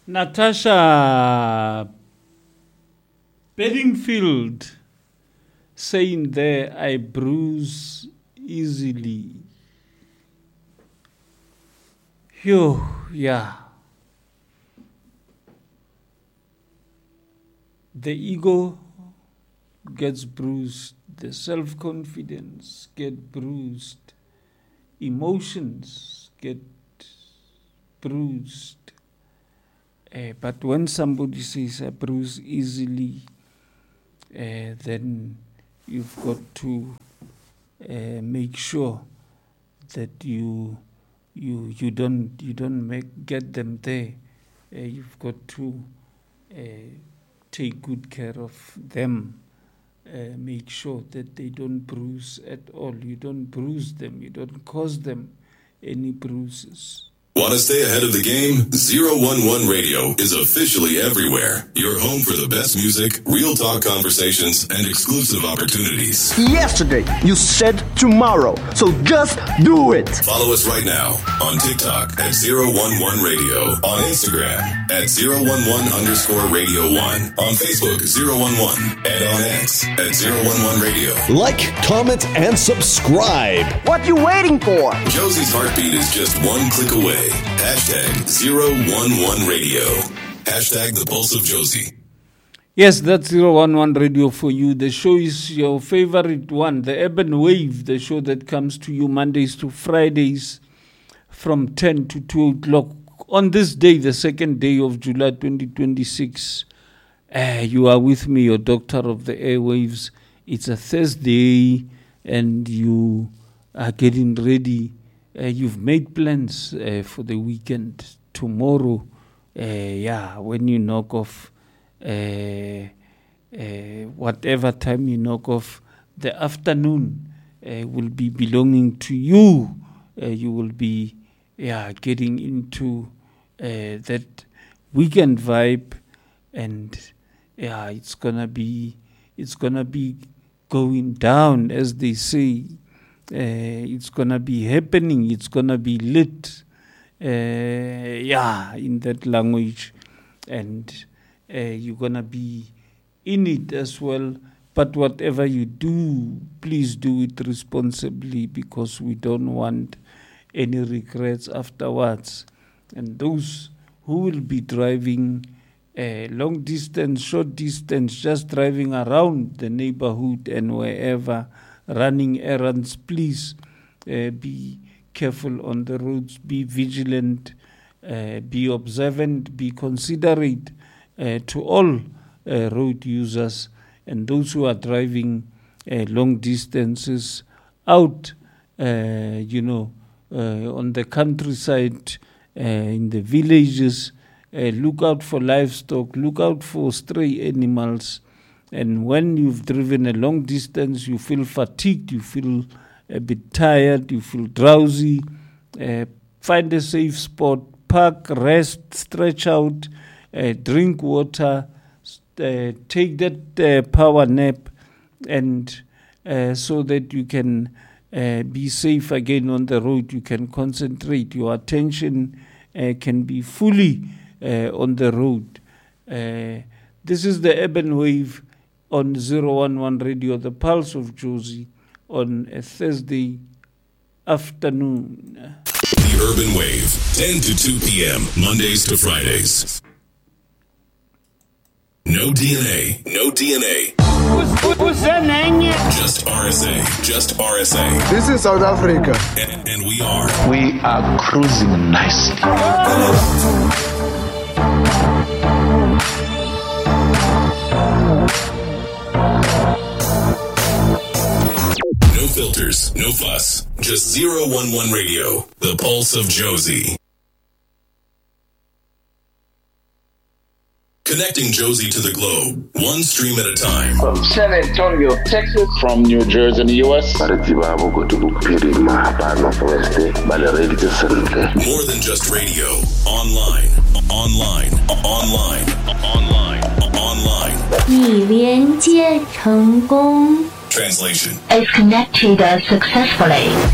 Natasha Bedingfield saying there, I bruise easily. Phew, yeah. The ego gets bruised, the self-confidence gets bruised, emotions get bruised. But when somebody says I bruise easily, then you've got to make sure that you don't get them there. You've got to take good care of them. Make sure that they don't bruise at all. You don't bruise them. You don't cause them any bruises. Want to stay ahead of the game? 011 Radio is officially everywhere. Your home for the best music, real talk conversations, and exclusive opportunities. Yesterday, you said tomorrow, so just do it. Follow us right now on TikTok at 011 Radio, on Instagram at 011_Radio1, on Facebook 011, and on X at 011 Radio. Like, comment, and subscribe. What you waiting for? Josie's heartbeat is just one click away. Hashtag 011 Radio. Hashtag the Pulse of Josie. Yes, that's 011 Radio for you. The show is your favorite one, the Urban Wave, the show that comes to you Mondays to Fridays from 10 to 2 o'clock. On this day, the second day of July 2026, you are with me, your doctor of the airwaves. It's a Thursday and you are getting ready. You've made plans for the weekend. Tomorrow, when you knock off, whatever time you knock off, the afternoon will be belonging to you. You will be getting into that weekend vibe, and it's gonna be going down, as they say. It's gonna be happening. It's gonna be lit, in that language, and you're gonna be in it as well. But whatever you do, please do it responsibly, because we don't want any regrets afterwards. And those who will be driving long distance, short distance, just driving around the neighborhood and wherever, running errands, please be careful on the roads, be vigilant, be observant, be considerate to all road users and those who are driving long distances out, on the countryside, in the villages. Look out for livestock, look out for stray animals. And when you've driven a long distance, you feel fatigued, you feel a bit tired, you feel drowsy, find a safe spot, park, rest, stretch out, drink water, take that power nap, and so that you can be safe again on the road. You can concentrate, your attention can be fully on the road. This is the Urban Wave on 011 Radio, the Pulse of Josie, on a Thursday afternoon. The Urban Wave, 10 to 2 p.m., Mondays to Fridays. No DNA, no DNA. Who's that name? Just RSA, just RSA. This is South Africa. And we are cruising nicely. No filters, no fuss. Just 011 Radio, the Pulse of Josie. Connecting Josie to the globe, one stream at a time. From San Antonio, Texas. From New Jersey in the U.S. More than just radio. Online. 已连接成功。 Translation. Is connected successfully.